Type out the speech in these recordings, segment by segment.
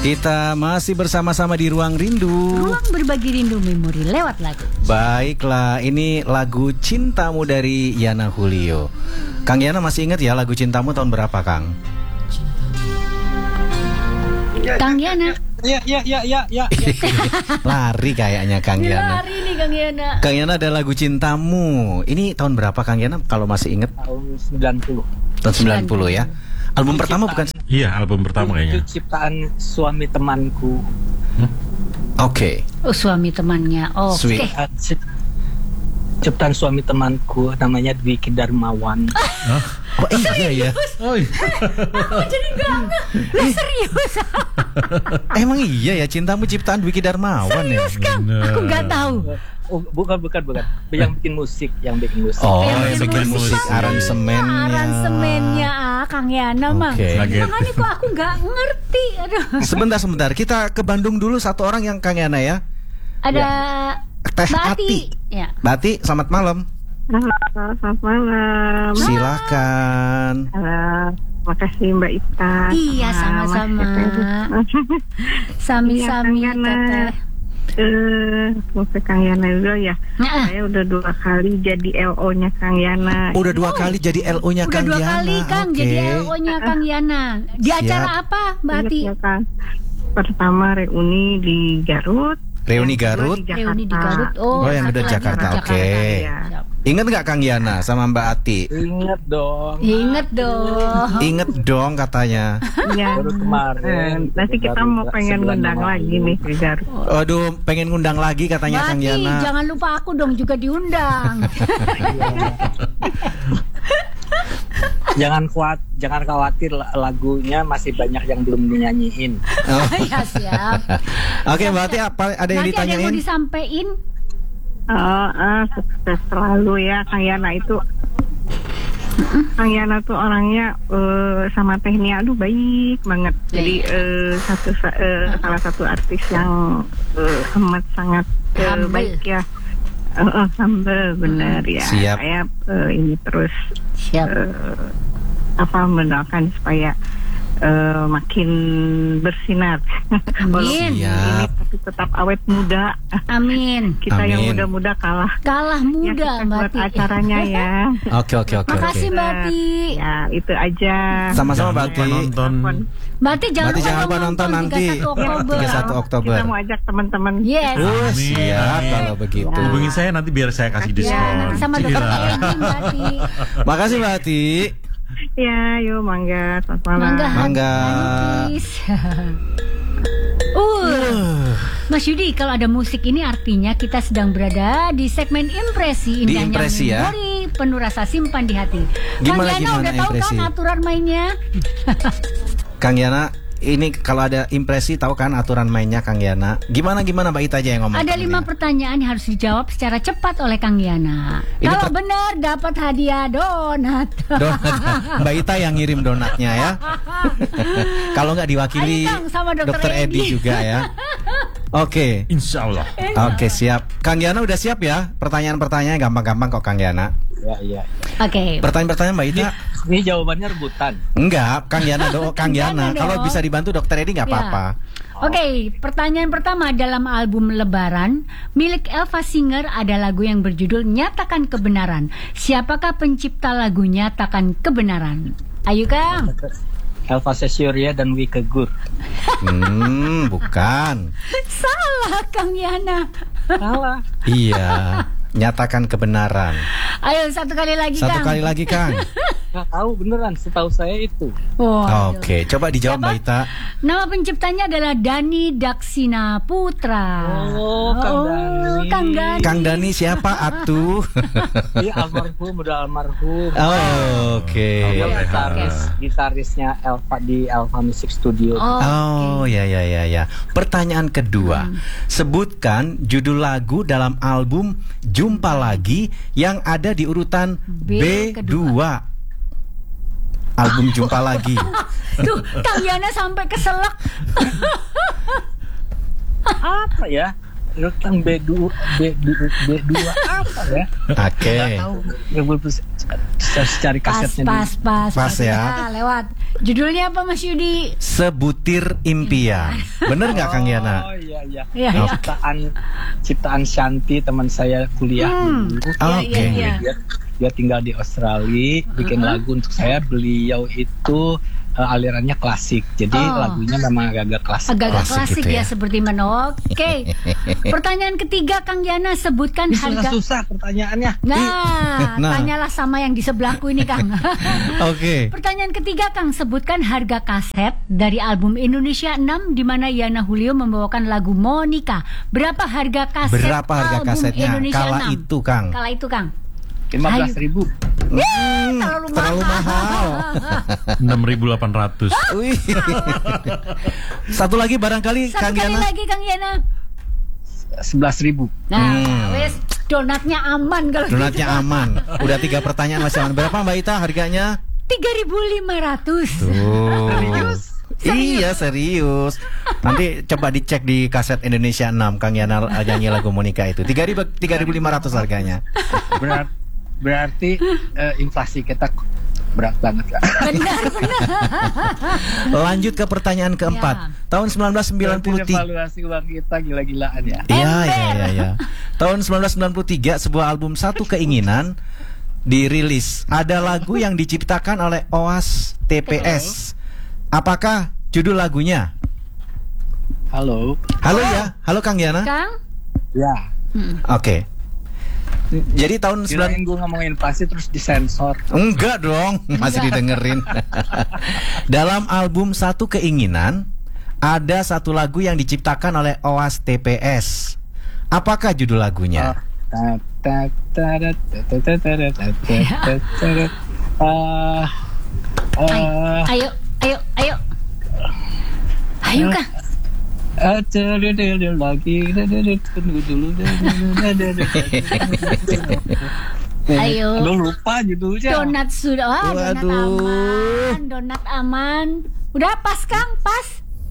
Kita masih bersama-sama di Ruang Rindu. Ruang berbagi rindu memori lewat lagu. Baiklah, ini lagu Cintamu dari Yana Julio. Kang Yana masih ingat ya lagu Cintamu tahun berapa, Kang? Kang Yana. Ya. Lari kayaknya Kang Yana. Lari nih Kang Yana. Kang Yana ada lagu Cintamu. Ini tahun berapa Kang Yana kalau masih ingat? Tahun 90. Tahun 90 ya. Album pertama bukan? Iya, album pertama kayaknya. Itu ciptaan suami temanku. Oke. Oh, suami temannya. Oh, oke. Sweet. Ciptaan suami temanku namanya Dwiki Darmawan. Oh iya ya. Oh, iya. Aku jadi gak serius. Emang iya ya, Cintamu ciptaan Dwiki Darmawan ya. Serius Kang? Aku gak tahu. Oh, bukan. Yang bikin musik. Oh, Yang yang bikin musik, aransemennya. Aransemennya Kang Yana mah. Oke. Makanya kok aku gak ngerti. Aduh. Sebentar. Kita ke Bandung dulu satu orang yang Kang Yana ya. Ada Teh Mbak Ati. Ya. Mbak Ati, selamat malam. Selamat malam. Silakan. Makasih Mbak Ita. Iya, sama-sama. Sami-sami Iya, Kang Yana. Teteh. Mau ke Kang Yana dulu ya. Nah, Saya udah 2 kali jadi LO-nya Kang Yana. Udah 2 kali jadi LO-nya udah Kang 2 Yana. kali Kang Oke. jadi LO-nya Kang Yana. Di Siap. acara apa Mbak Ingat Ati? ya, Kang? Pertama reuni di Garut. Reuni Yang kedua Garut. di Reuni di Jakarta. Garut. Oh, yang satu udah lagi Jakarta. di Oke. Iya. Siap. Ingat nggak Kang Yana sama Mbak Ati? Ingat dong. Ingat dong. Inget dong katanya. Iya. Baru kemarin. Nanti kita mau pengen Sebulan ngundang yang lagi lalu. nih ke Garut. Aduh, pengen ngundang lagi katanya Mbak Kang Ati, Yana. jangan lupa aku dong juga diundang. Jangan khawatir, lagunya masih banyak yang belum dinyanyiin. Oh. Ya siap. Oke, Mbak Ati, apa ada yang Nanti ada yang mau ditanyain? disampaikan? Sukses selalu ya Kang Yana itu. Kang Yana tuh orangnya sama Tehnia aduh baik banget. Jadi salah satu artis yang amat sangat Humble. baik ya. Humble benar ya. Siap. Saya ini terus Siap. mendoakan supaya makin bersinar. Amin. Siap. Ini tapi tetap awet muda. Amin. Kita yang Amin. muda-muda kalah. Kalah Ya, muda kita Mbak buat Ati. acaranya ya. Oke. Makasih Mbak Ati. Ya itu aja. Sama-sama Mbak Ati. Nonton. Mbak Ati jangan Mbak Ati jangan lupa lupa nonton nanti. 31 Oktober. 31 Oktober. Kita mau ajak teman-teman. Yes. Oh, Amin. siap kalau begitu. Hubungi saya nanti biar saya kasih diskon. Ya, nanti sama dokter Iya. Edi Mbak Ati. Makasih Mbak Ati. Ya, yuk mangga. Selamat malam. Mangga. Anukis. Mas Yudi, kalau ada musik ini artinya kita sedang berada di segmen impresi Di indahnya impresi ya. memori penuh rasa simpan di hati. Gimana, Kang Yana udah tahu impresi? kan aturan mainnya? Kang Yana, ini kalau ada impresi tahu kan aturan mainnya Kang Yana. Gimana Mbak Ita aja yang ngomong. Ada Kang 5 Yana. pertanyaan yang harus dijawab secara cepat oleh Kang Yana. Ini Kalau benar dapat hadiah donat. Donat. Mbak Ita yang ngirim donatnya ya. Kalau nggak diwakili Ayo, Kang, sama Dokter Dokter Edi Edi. juga ya. Oke. Insya Allah. Oke, siap. Kang Yana udah siap ya? Pertanyaan-pertanyaannya gampang-gampang kok Kang Yana. Ya. Oke. Pertanyaan-pertanyaan Mbak Ita? Ini jawabannya rebutan. Enggak, Kang Yana Kang Yana. Jangan Kalau dong. bisa dibantu Dokter Edi nggak Ya. apa-apa. Oke, pertanyaan pertama, dalam album Lebaran milik Elva Singer ada lagu yang berjudul Nyatakan Kebenaran. Siapakah pencipta lagu Nyatakan Kebenaran? Ayo Kang. Elva Sessioria dan Wike Gur. Bukan. Salah Kang Yana. Salah. Iya. Nyatakan kebenaran. Ayo satu kali lagi Satu Kang. kali lagi Kang. Nggak tahu beneran, setahu saya itu. Wah, Oke, coba dijawab Siapa? Mbak Ita. Nama penciptanya adalah Dani Daksina Putra. Oh, Kang Dani. Kang Dani. Kang Dani siapa atuh? Dia udah almarhum. Oh, oke. Dia Oke. gitarisnya Elva di Elva Music Studio. Oh, ya. Pertanyaan kedua. Sebutkan judul lagu dalam album Jumpa Lagi yang ada di urutan B2. Album Jumpa Lagi. Tuh, Kang Yana sampai keselak. Apa ya? Tentang B2 apa ya? Oke. Nggak tahu. Harus cari kasetnya dulu. Pas ya. Lewat. Judulnya apa Mas Yudi? Sebutir impian. Bener nggak Kang Yana? Oh iya. Iya, iya. Ciptaan Shanti, teman saya kuliah dulu. Oke. Iya. Dia tinggal di Australia, bikin lagu untuk saya. Beliau itu alirannya klasik, jadi lagunya memang agak-agak klasik. Agak-agak Klasik klasik gitu ya ya. seperti mana. Oke. Pertanyaan ketiga Kang Yana, sebutkan Ini harga. susah pertanyaannya. Nah, Nah. tanyalah sama yang di sebelahku ini Kang. Oke. Pertanyaan ketiga Kang, sebutkan harga kaset dari album Indonesia 6 di mana Yana Julio membawakan lagu Monica. Berapa harga kaset Berapa harga album kasetnya Indonesia kala 6? itu, Kang? Kala itu Kang. 15.000. Terlalu mahal. 6.800. Wih. Satu lagi barangkali Satu Kang kali Yana. lagi Kang Yana. 11.000. Nah, wes donatnya aman kalau Donatnya gitu. aman. Udah 3 pertanyaan masih aman. Berapa Mbak Ita harganya? 3.500. Tuh. Iya serius. Nanti coba dicek di kaset Indonesia 6 Kang Yana nyanyi lagu Monica itu. 3.500 harganya. Berarti inflasi kita berat banget, Kak. Benar. Lanjut ke pertanyaan keempat. Ya. Tahun Berarti 1993. evaluasi uang kita gila-gilaan ya. Iya. Tahun 1993 sebuah album Satu Keinginan dirilis. Ada lagu yang diciptakan oleh Oas TPS. Apakah judul lagunya? Halo. Halo ya. Halo Kang Yana. Kang? Ya. Oke. Jadi tahun Kirain gue ngomongin inflasi terus disensor. Enggak dong, masih didengerin. Dalam album Satu Keinginan ada satu lagu yang diciptakan oleh Oas TPS. Apakah judul lagunya? Ayo. Ayo Kang. Lagi tunggu dulu. Ayo. Lu lupa judulnya. Donat sudah. Wah, Waduh. donat aman. Udah pas Kang, pas.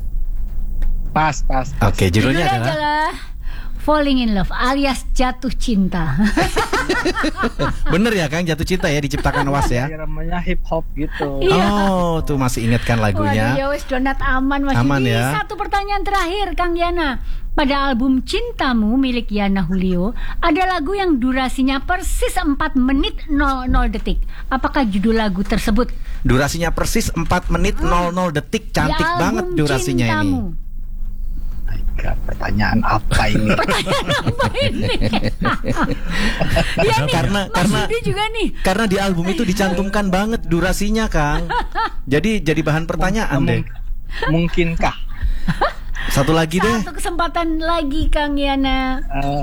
Pas. Oke, judulnya adalah adalah Falling in Love alias jatuh cinta. bener ya Kang, jatuh cinta ya diciptakan Oas ya. Namanya hip hop gitu. Iya. Oh, tuh masih ingatkan Waduh, lagunya. ya wes donat aman Mas Aman Yudi. ya. Satu pertanyaan terakhir Kang Yana. Pada album Cintamu milik Yana Julio ada lagu yang durasinya persis 4 menit 00 detik. Apakah judul lagu tersebut? Durasinya persis 4 menit 00 detik. Cantik Di album banget durasinya Cintamu. ini. Pertanyaan apa ini? Apa ini? Iya nih, Karena- Mas karena- Yudi juga nih. Karena di album itu dicantumkan banget durasinya Kang. Jadi bahan pertanyaan deh. Mungkinkah? Satu lagi deh. Satu kesempatan lagi Kang Yana.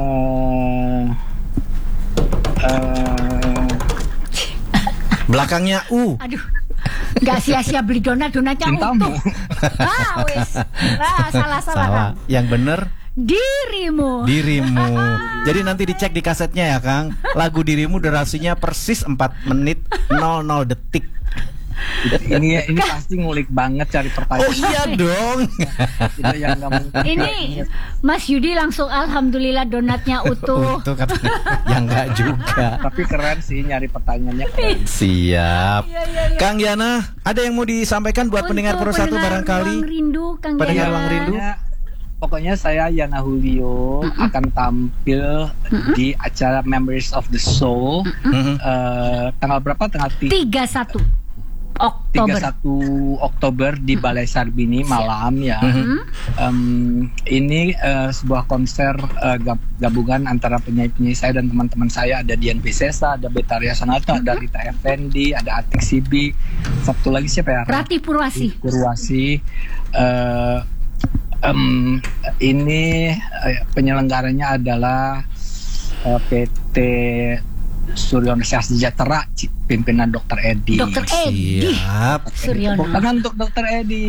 Belakangnya U. Aduh, nggak sia-sia beli donatnya Cintamu. utuh. Wes. Salah Kang. Yang bener Dirimu. Jadi nanti dicek di kasetnya ya Kang. Lagu Dirimu durasinya persis 4 menit 00 detik. Ini pasti ngulik banget cari pertanyaan. Oh iya dong. Itu yang nggak mungkin. Ini Mas Yudi langsung alhamdulillah donatnya utuh. Tuh katanya. Yang enggak juga. Tapi keren sih nyari pertanyaannya keren. Siap. Iya. Kang Yana, ada yang mau disampaikan buat pendengar Pro 1 barangkali? Ruang Rindu, Kang Pendengar Yana. Ruang Rindu. Pokoknya saya Yana Julio akan tampil di acara Memories of the Soul tanggal berapa? Tanggal 31 Oktober. 31 Oktober di Balai Sarbini malam ya. Ini sebuah konser gabungan antara penyanyi-penyanyi saya dan teman-teman saya. Ada Dian Piscesa, ada Betaria Sonata, ada Rita Effendi, ada Atik Sibi. Satu lagi siapa ya? Ratih Purwasi. Ini penyelenggaranya adalah PT Suryono Sejahtera, pimpinan Dr. Edi. Dr. Edi Siap. Suryono. Bukan untuk Dr. Edi.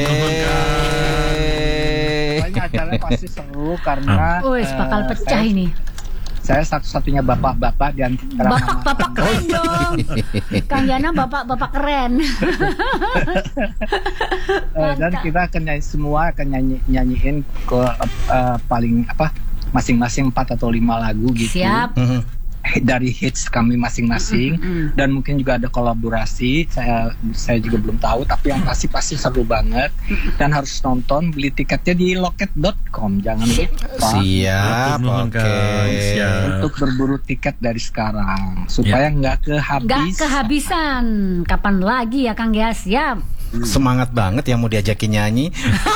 Pokoknya acaranya pasti seru karena Wes bakal pecah ini. Saya satu-satunya bapak-bapak di antara Bapak keren dong. Kang Yana bapak keren. dan kita akan nyanyi semua, akan nyanyiin ke paling masing-masing 4 atau 5 lagu gitu. Siap. Dari hits kami masing-masing dan mungkin juga ada kolaborasi. Saya juga belum tahu, tapi yang pasti seru banget dan harus nonton. Beli tiketnya di loket.com, jangan lupa. Siap. Nuhun, Oke. Kang. Siap. Untuk berburu tiket dari sekarang supaya nggak Nggak kehabisan. Kapan lagi ya Kang ya? Siap. Semangat banget yang mau diajakin nyanyi.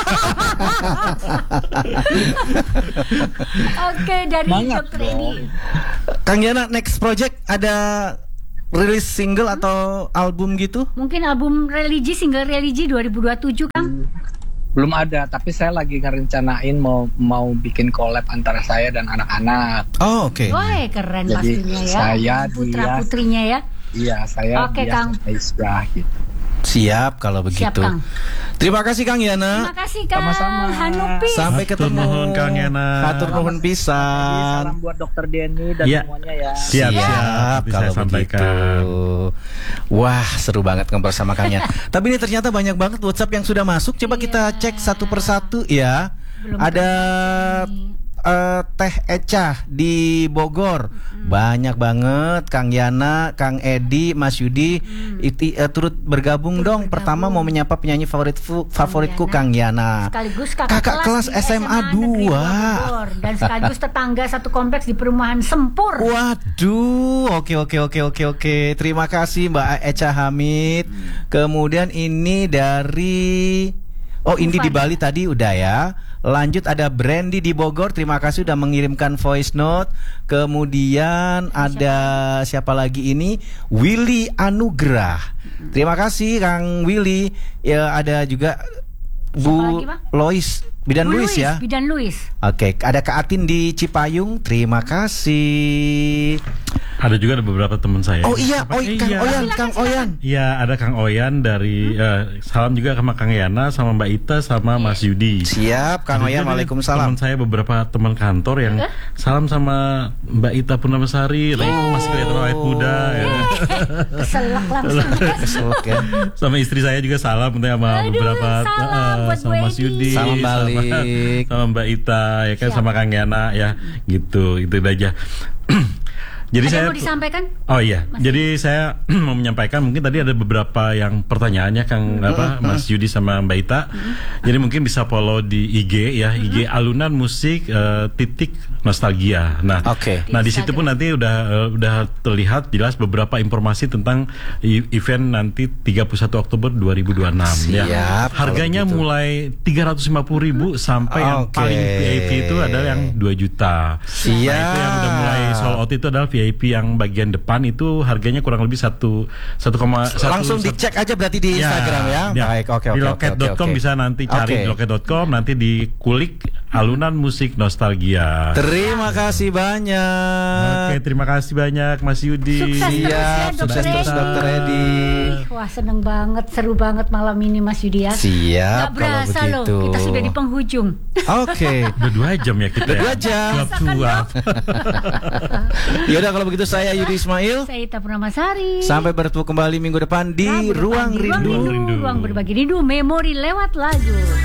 Oke, dari Semangat Dr. dong. Edi. Kang Yana, next project ada rilis single atau album gitu? Mungkin album religi, single religi 2027 Kang. Belum ada, tapi saya lagi ngerencanain mau bikin collab antara saya dan anak-anak. Oh, oke. Wah, keren Jadi, pastinya ya. saya, Putra-putrinya ya. Iya, saya Oke, dia Kang. Aisyah gitu. Siap kalau begitu. Kang. Terima kasih Kang Yana. Terima kasih Kang Sama-sama. Hanupi. Sampai Hatur ketemu. nuhun, Kang Yana. Hatur nuhun pisan. Salam buat Dokter Denny dan Iya. semuanya ya. Siap. Siap Nanti kalau saya sampaikan. begitu. Wah, seru banget ngobrol sama Kang Yana. Tapi ini ternyata banyak banget WhatsApp yang sudah masuk. Coba kita cek satu persatu ya. Belum Ada terbaca nih. Teh Eca di Bogor. Banyak banget Kang Yana, Kang Edi, Mas Yudi turut bergabung dong. Pertama mau menyapa penyanyi favoritku Kang Yana. Sekaligus Kakak kelas di SMA 2. Bogor. Dan sekaligus tetangga satu kompleks di perumahan Sempur. Waduh, oke. Terima kasih Mbak Eca Hamid. Kemudian ini dari Indi di Bali tadi udah ya. Lanjut ada Brandy di Bogor. Terima kasih udah mengirimkan voice note. Kemudian ada siapa lagi ini? Willy Anugrah. Terima kasih Kang Willy. Ya ada juga Bu lagi, Pak? Lois, Bidan Bu Luis ya. Bidan Luis. Oke, ada Kak Atin di Cipayung. Terima kasih. Ada juga ada beberapa teman saya. Oh iya, Kang Oyan, Kang Oyan. Iya, ada Kang Oyan dari salam juga sama Kang Yana, sama Mbak Ita, sama Mas Yudi. Siap, Kang Ada Oyan. juga Waalaikumsalam. Teman saya beberapa teman kantor yang salam sama Mbak Ita Purnamasari, masih kelihatan awet muda. Ya. Keselak langsung. Keselak ya. Sama istri saya juga salam sama Aduh, beberapa salam buat sama Bu Mas Edi. Yudi, Salam balik. sama Mbak Ita, ya kan, Siap. sama Kang Yana ya, gitu itu aja. Jadi Ada saya yang mau disampaikan? Oh iya, jadi saya mau menyampaikan mungkin tadi ada beberapa yang pertanyaannya Kang Mas Yudi sama Mbak Ita. Jadi mungkin bisa follow di IG ya, IG Alunan Musik titik Nostalgia. Nah, Oke. nah di situ pun nanti udah terlihat jelas beberapa informasi tentang event nanti 31 Oktober 2026 ya. Siap, Harganya kalau begitu. mulai 350.000 sampai yang Oke. paling VIP itu adalah yang 2 juta. Siap. Nah, itu yang udah mulai sold out itu adalah VIP yang bagian depan itu harganya kurang lebih 1,1. Langsung dicek aja berarti di Instagram ya. Baik, oke. Di loket.com bisa nanti cari Oke. di loket.com, nanti dikulik Alunan Musik Nostalgia. Terima kasih banyak. Oke, terima kasih banyak Mas Yudi. Sukses terus ya, Siap, sukses Dokter terus Edi. Dokter Edi. Wah, seneng banget, seru banget malam ini Mas Yudi ya. Siap, Gak kalau berasa loh, begitu. kita sudah di penghujung. Oke. Udah 2 jam ya kita. Udah 2 jam. Cuap-cuap. Yaudah kalau begitu saya Yudi Ismail. Saya Ita Purnamasari. Sampai bertemu kembali minggu depan di Rabu depan Ruang di Rindu. Ruang berbagi rindu, memori lewat lagu.